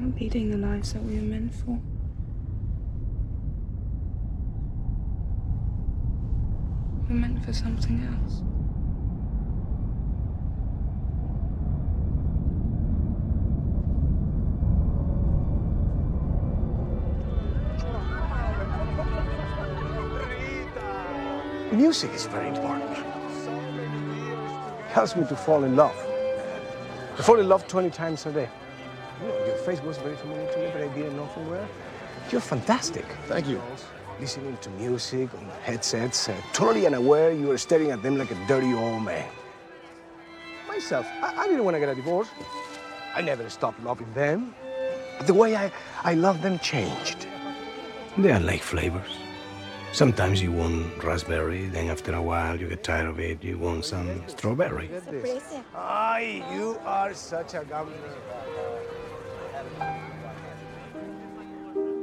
leading the lives that we were meant for. We're meant for something else. Music is very important. It helps me to fall in love. I fall in love 20 times a day. You know, your face was very familiar to me, but I didn't know from where. You're fantastic. Thank you. Listening to music on headsets, totally unaware you were staring at them like a dirty old man. Myself, I didn't want to get a divorce. I never stopped loving them. But the way I love them changed. They are like flavors. Sometimes you want raspberry, then after a while you get tired of it, you want some strawberry. Ay, you are such a gambler.